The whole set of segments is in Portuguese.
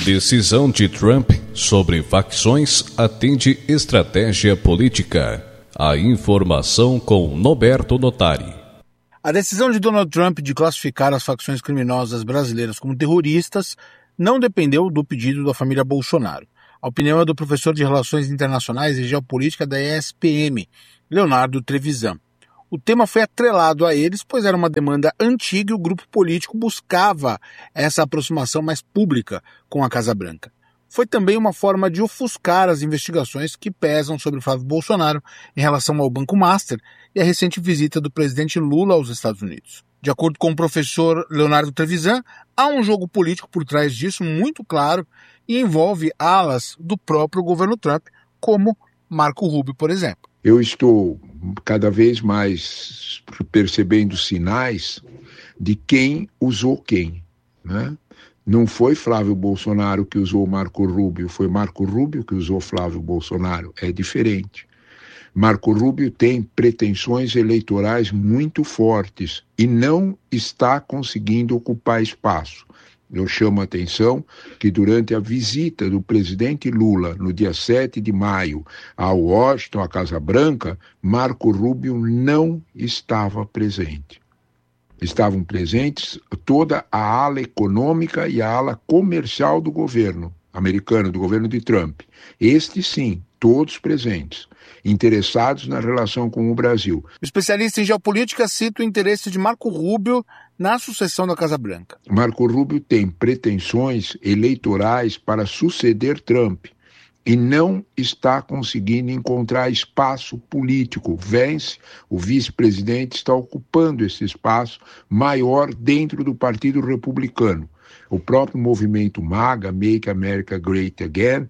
Decisão de Trump sobre facções atende estratégia política. A informação com Norberto Notari. A decisão de Donald Trump de classificar as facções criminosas brasileiras como terroristas não dependeu do pedido da família Bolsonaro. A opinião é do professor de Relações Internacionais e Geopolítica da ESPM, Leonardo Trevisan. O tema foi atrelado a eles, pois era uma demanda antiga e o grupo político buscava essa aproximação mais pública com a Casa Branca. Foi também uma forma de ofuscar as investigações que pesam sobre Flávio Bolsonaro em relação ao Banco Master e a recente visita do presidente Lula aos Estados Unidos. De acordo com o professor Leonardo Trevisan, há um jogo político por trás disso muito claro e envolve alas do próprio governo Trump, como Marco Rubio, por exemplo. Eu estou cada vez mais percebendo sinais de quem usou quem, né? Não foi Flávio Bolsonaro que usou Marco Rubio, foi Marco Rubio que usou Flávio Bolsonaro. É diferente. Marco Rubio tem pretensões eleitorais muito fortes e não está conseguindo ocupar espaço. Eu chamo a atenção que durante a visita do presidente Lula, no dia 7 de maio, a Washington, à Casa Branca, Marco Rubio não estava presente. Estavam presentes toda a ala econômica e a ala comercial do governo americano, do governo de Trump. Estes sim, todos presentes, interessados na relação com o Brasil. O especialista em geopolítica cita o interesse de Marco Rubio na sucessão da Casa Branca. Marco Rubio tem pretensões eleitorais para suceder Trump e não está conseguindo encontrar espaço político. Vence, o vice-presidente está ocupando esse espaço maior dentro do Partido Republicano. O próprio movimento MAGA, Make America Great Again,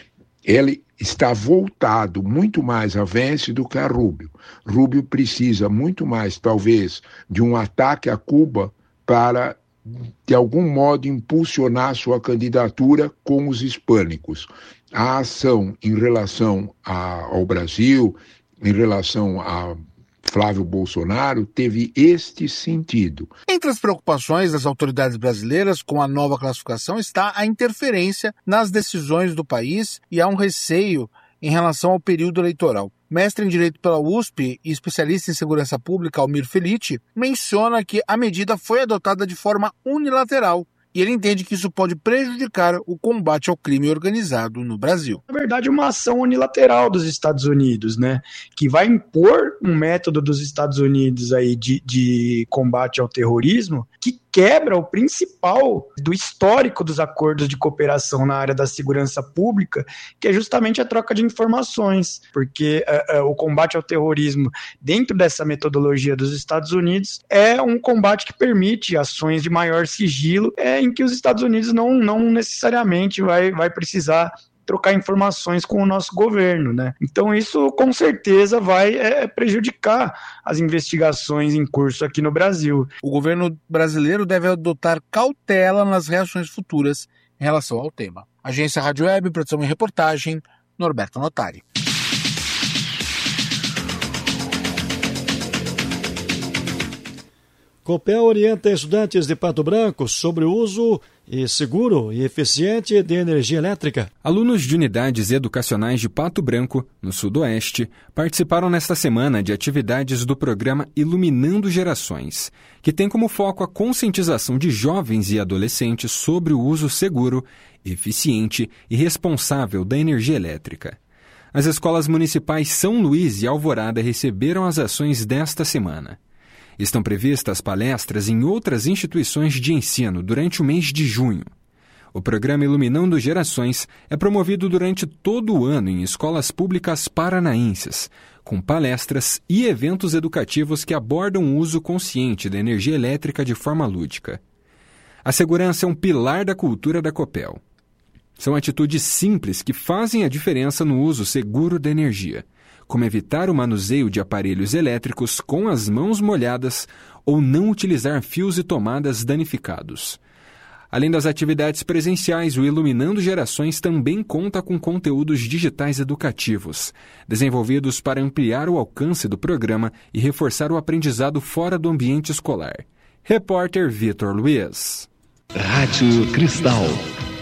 ele está voltado muito mais a Vence do que a Rubio. Rubio precisa muito mais, talvez, de um ataque a Cuba para, de algum modo, impulsionar sua candidatura com os hispânicos. A ação em relação ao Brasil, em relação a Flávio Bolsonaro, teve este sentido. Entre as preocupações das autoridades brasileiras com a nova classificação está a interferência nas decisões do país e há um receio em relação ao período eleitoral. Mestre em Direito pela USP e especialista em segurança pública, Almir Felitti, menciona que a medida foi adotada de forma unilateral e ele entende que isso pode prejudicar o combate ao crime organizado no Brasil. Na verdade, uma ação unilateral dos Estados Unidos, né, que vai impor um método dos Estados Unidos aí de combate ao terrorismo que quebra o principal do histórico dos acordos de cooperação na área da segurança pública, que é justamente a troca de informações, porque o combate ao terrorismo dentro dessa metodologia dos Estados Unidos é um combate que permite ações de maior sigilo, em que os Estados Unidos não necessariamente vai precisar trocar informações com o nosso governo, né? Então isso com certeza vai prejudicar as investigações em curso aqui no Brasil. O governo brasileiro deve adotar cautela nas reações futuras em relação ao tema. Agência Rádio Web, produção e reportagem, Norberto Notari. Copel orienta estudantes de Pato Branco sobre o uso seguro e eficiente de energia elétrica. Alunos de unidades educacionais de Pato Branco, no Sudoeste, participaram nesta semana de atividades do programa Iluminando Gerações, que tem como foco a conscientização de jovens e adolescentes sobre o uso seguro, eficiente e responsável da energia elétrica. As escolas municipais São Luís e Alvorada receberam as ações desta semana. Estão previstas palestras em outras instituições de ensino durante o mês de junho. O programa Iluminando Gerações é promovido durante todo o ano em escolas públicas paranaenses, com palestras e eventos educativos que abordam o uso consciente da energia elétrica de forma lúdica. A segurança é um pilar da cultura da Copel. São atitudes simples que fazem a diferença no uso seguro da energia, como evitar o manuseio de aparelhos elétricos com as mãos molhadas ou não utilizar fios e tomadas danificados. Além das atividades presenciais, o Iluminando Gerações também conta com conteúdos digitais educativos, desenvolvidos para ampliar o alcance do programa e reforçar o aprendizado fora do ambiente escolar. Repórter Vitor Luiz. Rádio Cristal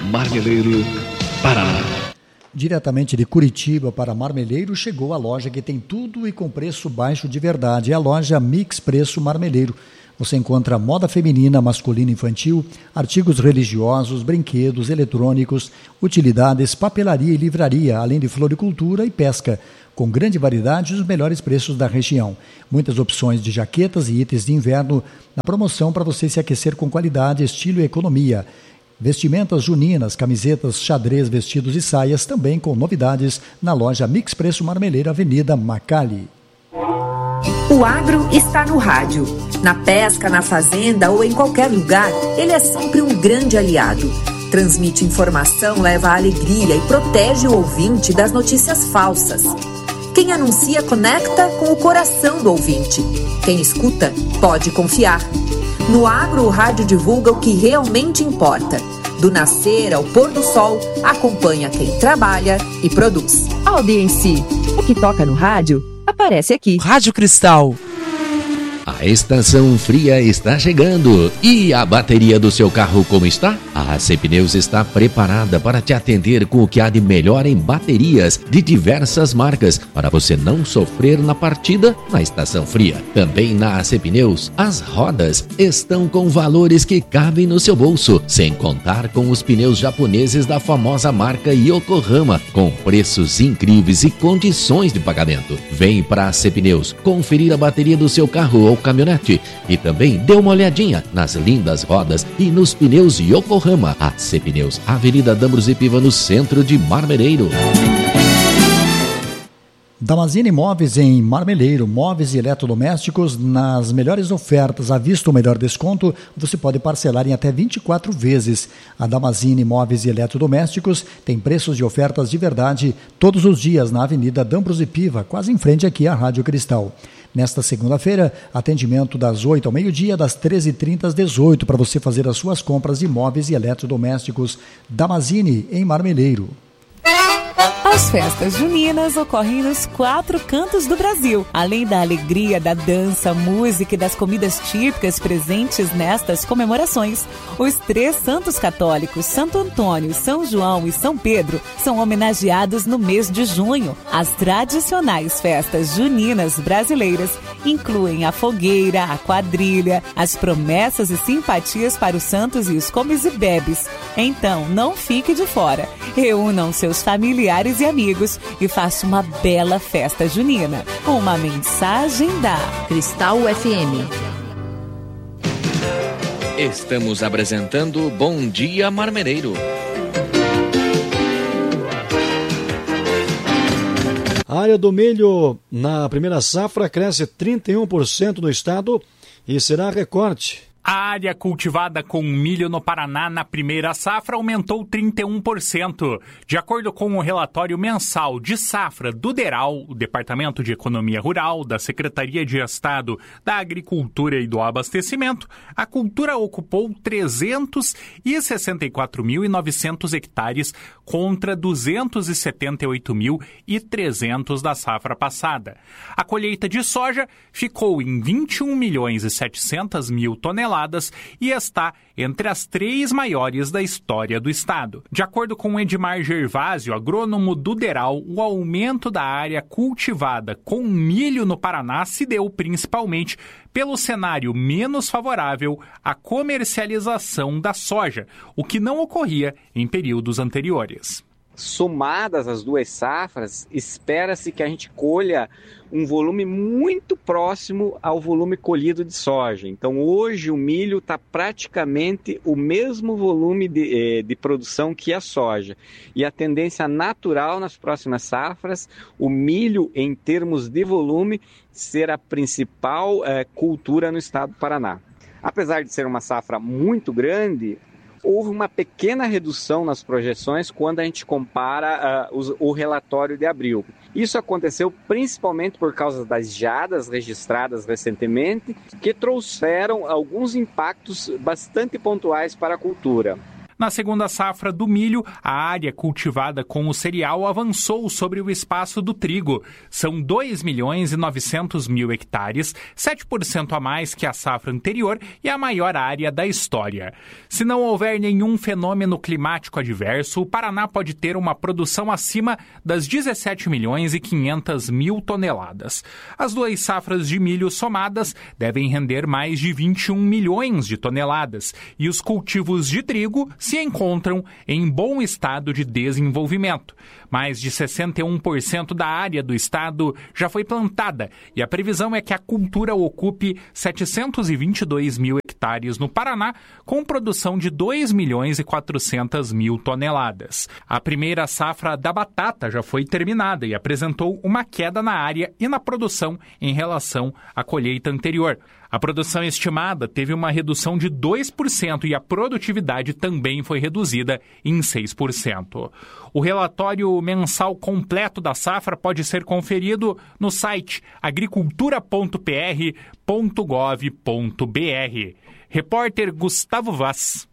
Marmeleiro, Paraná. Diretamente de Curitiba para Marmeleiro, chegou a loja que tem tudo e com preço baixo de verdade. É a loja Mix Preço Marmeleiro. Você encontra moda feminina, masculina e infantil, artigos religiosos, brinquedos, eletrônicos, utilidades, papelaria e livraria, além de floricultura e pesca, com grande variedade e os melhores preços da região. Muitas opções de jaquetas e itens de inverno na promoção para você se aquecer com qualidade, estilo e economia. Vestimentas juninas, camisetas, xadrez, vestidos e saias, também com novidades na loja Mix Preço Marmeleiro, Avenida Macali. O agro está no rádio. Na pesca, na fazenda ou em qualquer lugar, ele é sempre um grande aliado. Transmite informação, leva alegria e protege o ouvinte das notícias falsas. Quem anuncia conecta com o coração do ouvinte. Quem escuta pode confiar. No agro, o rádio divulga o que realmente importa. Do nascer ao pôr do sol, acompanha quem trabalha e produz. Audiência. O que toca no rádio aparece aqui. Rádio Cristal. A estação fria está chegando. E a bateria do seu carro como está? A AC Pneus está preparada para te atender com o que há de melhor em baterias de diversas marcas, para você não sofrer na partida na estação fria. Também na AC Pneus, as rodas estão com valores que cabem no seu bolso, sem contar com os pneus japoneses da famosa marca Yokohama, com preços incríveis e condições de pagamento. Vem para a AC Pneus conferir a bateria do seu carro ou caminhonete e também dê uma olhadinha nas lindas rodas e nos pneus Yokohama. AC Pneus, Avenida D'Ambrosio Piva, no centro de Marmeleiro. Damascene Móveis em Marmeleiro, móveis e eletrodomésticos nas melhores ofertas, à vista o melhor desconto, você pode parcelar em até 24 vezes. A Damascene Móveis e Eletrodomésticos tem preços de ofertas de verdade todos os dias na Avenida D'Ambrosio Piva, quase em frente aqui à Rádio Cristal. Nesta segunda-feira, atendimento das 8 ao meio-dia, das 13h30 às 18h, para você fazer as suas compras de móveis e eletrodomésticos. Damascene em Marmeleiro. As festas juninas ocorrem nos 4 cantos do Brasil. Além da alegria, da dança, música e das comidas típicas presentes nestas comemorações, os 3 santos católicos, Santo Antônio, São João e São Pedro, são homenageados no mês de junho. As tradicionais festas juninas brasileiras incluem a fogueira, a quadrilha, as promessas e simpatias para os santos e os comes e bebes. Então, não fique de fora. Reúnam seus familiares e amigos e faça uma bela festa junina. Uma mensagem da Cristal FM. Estamos apresentando Bom Dia Marmeleiro. A área do milho na primeira safra cresce 31% no estado e será recorde. A área cultivada com milho no Paraná na primeira safra aumentou 31%. De acordo com o relatório mensal de safra do DERAL, o Departamento de Economia Rural, da Secretaria de Estado da Agricultura e do Abastecimento, a cultura ocupou 364.900 hectares contra 278.300 da safra passada. A colheita de soja ficou em 21.700.000 toneladas e está entre as 3 maiores da história do estado. De acordo com Edmar Gervásio, agrônomo do DERAL, o aumento da área cultivada com milho no Paraná se deu principalmente pelo cenário menos favorável à comercialização da soja, o que não ocorria em períodos anteriores. Somadas as 2 safras, espera-se que a gente colha um volume muito próximo ao volume colhido de soja. Então hoje o milho está praticamente o mesmo volume de produção que a soja. E a tendência natural nas próximas safras, o milho em termos de volume, ser a principal cultura no estado do Paraná. Apesar de ser uma safra muito grande, houve uma pequena redução nas projeções quando a gente compara o relatório de abril. Isso aconteceu principalmente por causa das geadas registradas recentemente, que trouxeram alguns impactos bastante pontuais para a cultura. Na segunda safra do milho, a área cultivada com o cereal avançou sobre o espaço do trigo. São 2.900.000 hectares, 7% a mais que a safra anterior e a maior área da história. Se não houver nenhum fenômeno climático adverso, o Paraná pode ter uma produção acima das 17.500.000 toneladas. As duas safras de milho somadas devem render mais de 21 milhões de toneladas e os cultivos de trigo se encontram em bom estado de desenvolvimento. Mais de 61% da área do estado já foi plantada e a previsão é que a cultura ocupe 722.000 hectares no Paraná, com produção de 2.400.000 toneladas. A primeira safra da batata já foi terminada e apresentou uma queda na área e na produção em relação à colheita anterior. A produção estimada teve uma redução de 2% e a produtividade também foi reduzida em 6%. O relatório mensal completo da safra pode ser conferido no site agricultura.pr.gov.br. Repórter Gustavo Vaz.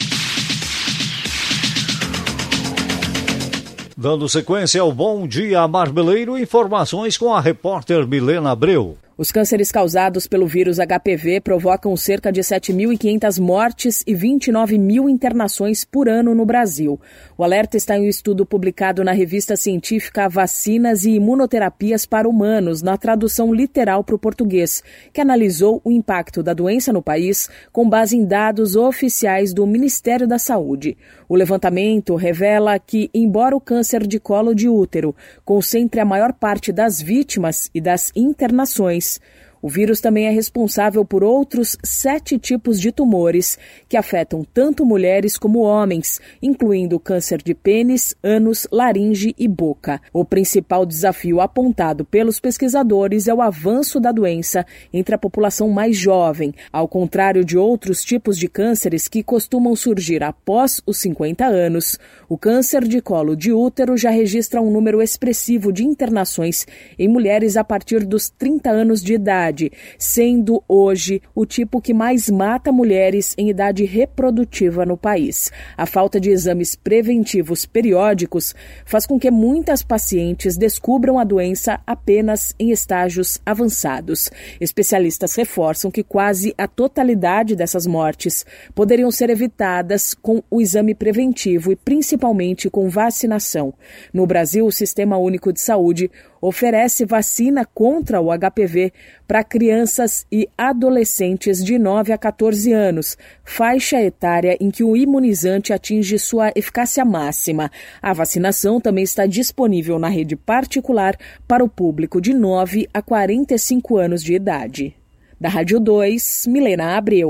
Dando sequência ao Bom Dia Marmeleiro, informações com a repórter Milena Abreu. Os cânceres causados pelo vírus HPV provocam cerca de 7.500 mortes e 29.000 internações por ano no Brasil. O alerta está em um estudo publicado na revista científica Vacinas e Imunoterapias para Humanos, na tradução literal para o português, que analisou o impacto da doença no país com base em dados oficiais do Ministério da Saúde. O levantamento revela que, embora o câncer de colo de útero concentre a maior parte das vítimas e das internações, o vírus também é responsável por outros 7 tipos de tumores que afetam tanto mulheres como homens, incluindo câncer de pênis, ânus, laringe e boca. O principal desafio apontado pelos pesquisadores é o avanço da doença entre a população mais jovem, ao contrário de outros tipos de cânceres que costumam surgir após os 50 anos. O câncer de colo de útero já registra um número expressivo de internações em mulheres a partir dos 30 anos de idade, sendo hoje o tipo que mais mata mulheres em idade reprodutiva no país. A falta de exames preventivos periódicos faz com que muitas pacientes descubram a doença apenas em estágios avançados. Especialistas reforçam que quase a totalidade dessas mortes poderiam ser evitadas com o exame preventivo e principalmente com vacinação. No Brasil, o Sistema Único de Saúde oferece vacina contra o HPV para crianças e adolescentes de 9 a 14 anos, faixa etária em que o imunizante atinge sua eficácia máxima. A vacinação também está disponível na rede particular para o público de 9 a 45 anos de idade. Da Rádio 2, Milena Abreu.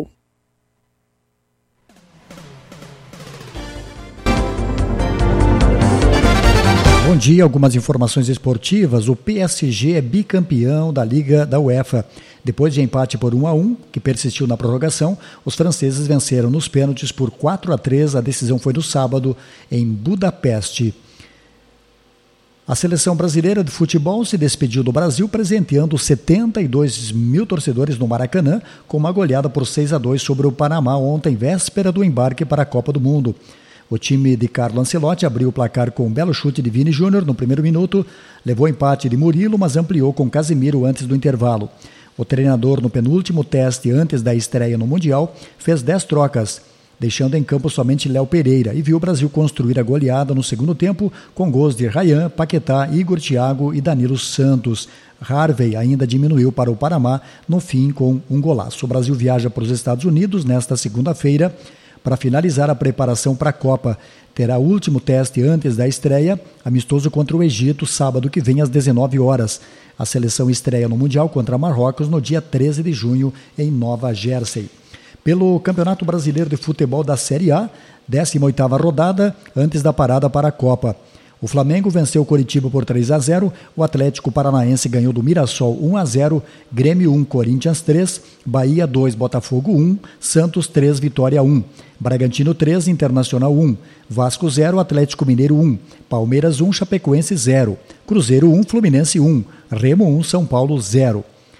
Bom dia, algumas informações esportivas. O PSG é bicampeão da Liga da UEFA. Depois de empate por 1-1, que persistiu na prorrogação, os franceses venceram nos pênaltis por 4-3. A decisão foi no sábado em Budapeste. A seleção brasileira de futebol se despediu do Brasil presenteando 72 mil torcedores no Maracanã com uma goleada por 6-2 sobre o Panamá ontem, véspera do embarque para a Copa do Mundo. O time de Carlo Ancelotti abriu o placar com um belo chute de Vini Júnior no primeiro minuto, levou empate de Murilo, mas ampliou com Casemiro antes do intervalo. O treinador, no penúltimo teste antes da estreia no Mundial, fez 10 trocas, deixando em campo somente Léo Pereira, e viu o Brasil construir a goleada no segundo tempo com gols de Ryan, Paquetá, Igor Thiago e Danilo Santos. Harvey ainda diminuiu para o Panamá no fim com um golaço. O Brasil viaja para os Estados Unidos nesta segunda-feira para finalizar a preparação para a Copa. Terá o último teste antes da estreia, amistoso contra o Egito, sábado que vem às 19 horas. A seleção estreia no Mundial contra Marrocos no dia 13 de junho em Nova Jersey. Pelo Campeonato Brasileiro de Futebol da Série A, 18ª rodada, antes da parada para a Copa. O Flamengo venceu o Coritiba por 3-0, o Atlético Paranaense ganhou do Mirassol 1-0, Grêmio 1, Corinthians 3, Bahia 2, Botafogo 1, Santos 3, Vitória 1, Bragantino 3, Internacional 1, Vasco 0, Atlético Mineiro 1, Palmeiras 1, Chapecoense 0, Cruzeiro 1, Fluminense 1, Remo 1, São Paulo 0.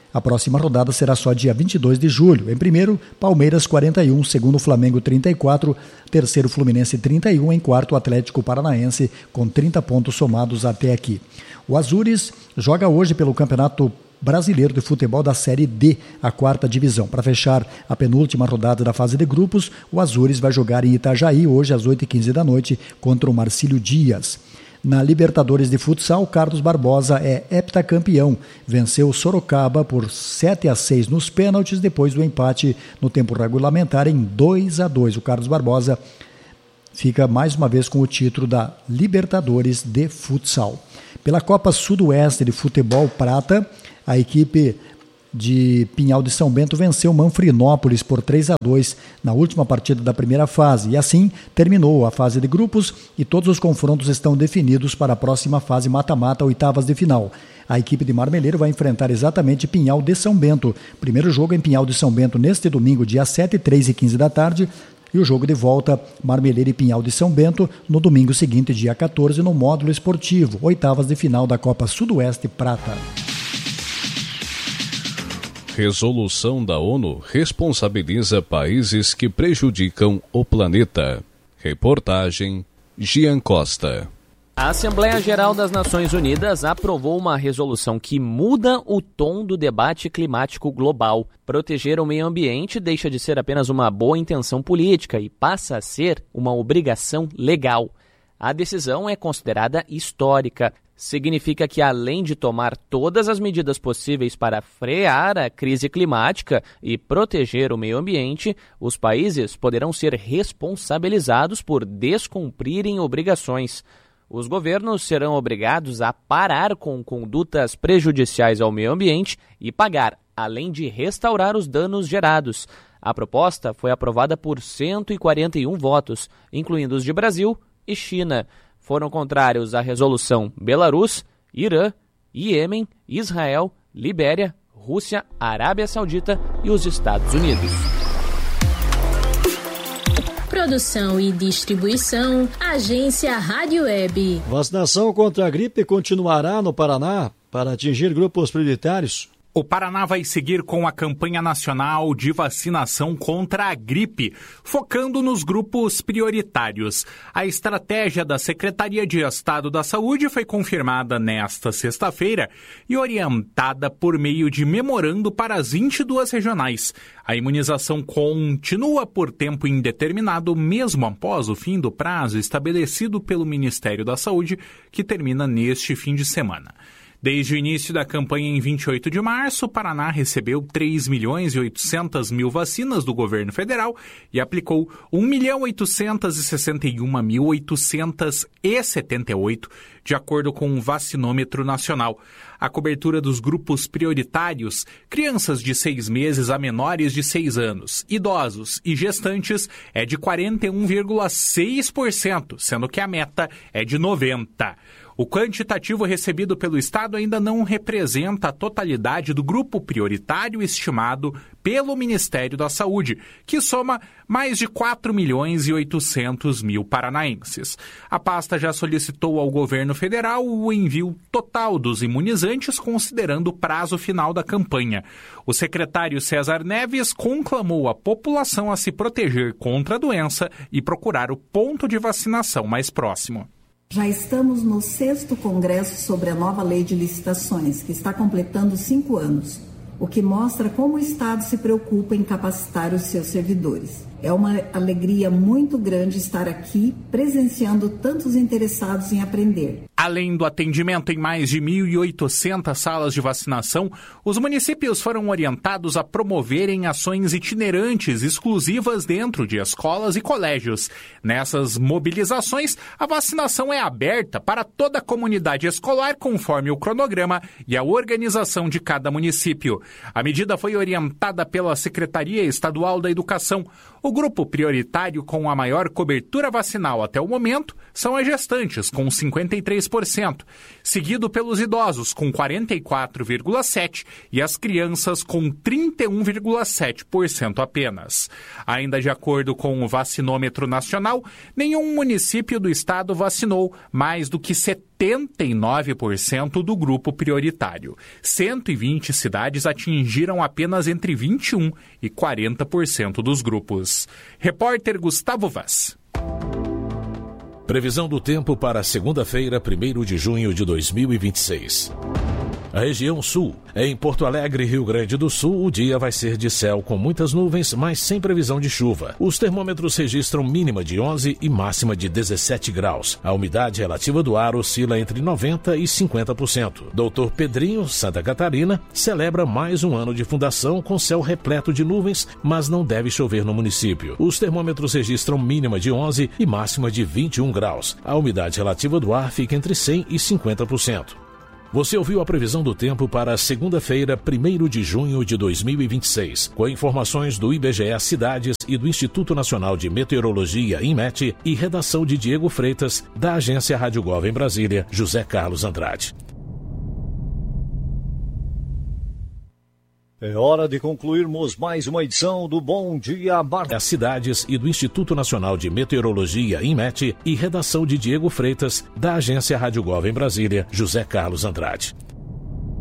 A próxima rodada será só dia 22 de julho. Em primeiro, Palmeiras 41, segundo Flamengo 34, terceiro Fluminense 31, em quarto Atlético Paranaense com 30 pontos somados até aqui. O Azures joga hoje pelo Campeonato Brasileiro de Futebol da Série D, a 4ª divisão. Para fechar a penúltima rodada da fase de grupos, o Azures vai jogar em Itajaí hoje às 8h15 da noite contra o Marcílio Dias. Na Libertadores de Futsal, Carlos Barbosa é heptacampeão. Venceu Sorocaba por 7-6 nos pênaltis, depois do empate no tempo regulamentar em 2-2. O Carlos Barbosa fica mais uma vez com o título da Libertadores de Futsal. Pela Copa Sudoeste de Futebol Prata, a equipe de Pinhal de São Bento venceu Manfrinópolis por 3-2 na última partida da primeira fase, e assim terminou a fase de grupos e todos os confrontos estão definidos para a próxima fase mata-mata, oitavas de final. A equipe de Marmeleiro vai enfrentar exatamente Pinhal de São Bento. Primeiro jogo em Pinhal de São Bento neste domingo, dia 7, 3h15 da tarde, e o jogo de volta, Marmeleiro e Pinhal de São Bento, no domingo seguinte, dia 14, no módulo esportivo, oitavas de final da Copa Sudoeste Prata. Resolução da ONU responsabiliza países que prejudicam o planeta. Reportagem Gian Costa. A Assembleia Geral das Nações Unidas aprovou uma resolução que muda o tom do debate climático global. Proteger o meio ambiente deixa de ser apenas uma boa intenção política e passa a ser uma obrigação legal. A decisão é considerada histórica. Significa que, além de tomar todas as medidas possíveis para frear a crise climática e proteger o meio ambiente, os países poderão ser responsabilizados por descumprirem obrigações. Os governos serão obrigados a parar com condutas prejudiciais ao meio ambiente e pagar, além de restaurar os danos gerados. A proposta foi aprovada por 141 votos, incluindo os de Brasil e China. Foram contrários à resolução Belarus, Irã, Iêmen, Israel, Libéria, Rússia, Arábia Saudita e os Estados Unidos. Produção e distribuição, Agência Rádio Web. Vacinação contra a gripe continuará no Paraná para atingir grupos prioritários. O Paraná vai seguir com a campanha nacional de vacinação contra a gripe, focando nos grupos prioritários. A estratégia da Secretaria de Estado da Saúde foi confirmada nesta sexta-feira e orientada por meio de memorando para as 22 regionais. A imunização continua por tempo indeterminado, mesmo após o fim do prazo estabelecido pelo Ministério da Saúde, que termina neste fim de semana. Desde o início da campanha em 28 de março, o Paraná recebeu 3.800.000 vacinas do governo federal e aplicou 1.861.878, de acordo com o Vacinômetro Nacional. A cobertura dos grupos prioritários, crianças de 6 meses a menores de 6 anos, idosos e gestantes, é de 41,6%, sendo que a meta é de 90%. O quantitativo recebido pelo Estado ainda não representa a totalidade do grupo prioritário estimado pelo Ministério da Saúde, que soma mais de 4.800.000 paranaenses. A pasta já solicitou ao governo federal o envio total dos imunizantes, considerando o prazo final da campanha. O secretário César Neves conclamou a população a se proteger contra a doença e procurar o ponto de vacinação mais próximo. Já estamos no 6º Congresso sobre a nova Lei de Licitações, que está completando 5 anos, o que mostra como o Estado se preocupa em capacitar os seus servidores. É uma alegria muito grande estar aqui presenciando tantos interessados em aprender. Além do atendimento em mais de 1.800 salas de vacinação, os municípios foram orientados a promoverem ações itinerantes exclusivas dentro de escolas e colégios. Nessas mobilizações, a vacinação é aberta para toda a comunidade escolar conforme o cronograma e a organização de cada município. A medida foi orientada pela Secretaria Estadual da Educação. O grupo prioritário com a maior cobertura vacinal até o momento são as gestantes, com 53%, seguido pelos idosos, com 44,7%, e as crianças, com 31,7% apenas. Ainda de acordo com o Vacinômetro Nacional, nenhum município do estado vacinou mais do que 70% 89% do grupo prioritário. 120 cidades atingiram apenas entre 21% e 40% dos grupos. Repórter Gustavo Vaz. Previsão do tempo para segunda-feira, 1º de junho de 2026. A região sul. Em Porto Alegre, Rio Grande do Sul, o dia vai ser de céu com muitas nuvens, mas sem previsão de chuva. Os termômetros registram mínima de 11 e máxima de 17 graus. A umidade relativa do ar oscila entre 90% e 50%. Doutor Pedrinho, Santa Catarina, celebra mais um ano de fundação com céu repleto de nuvens, mas não deve chover no município. Os termômetros registram mínima de 11 e máxima de 21 graus. A umidade relativa do ar fica entre 100% e 50%. Você ouviu a previsão do tempo para segunda-feira, 1º de junho de 2026, com informações do IBGE Cidades e do Instituto Nacional de Meteorologia, INMET, e redação de Diego Freitas, da agência Rádio Gov em Brasília, José Carlos Andrade. É hora de concluirmos mais uma edição do Bom Dia Mar... Cidades e do Instituto Nacional de Meteorologia, INMET, e redação de Diego Freitas, da agência Rádio Gov em Brasília, José Carlos Andrade.